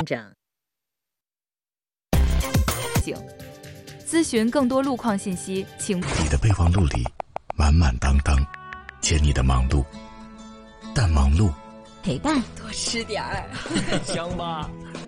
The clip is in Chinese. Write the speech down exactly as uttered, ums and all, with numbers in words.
班长。 咨询更多路况信息，请你的备忘录里满满当当，写你的忙碌，但忙碌陪伴多吃点儿， 香吧？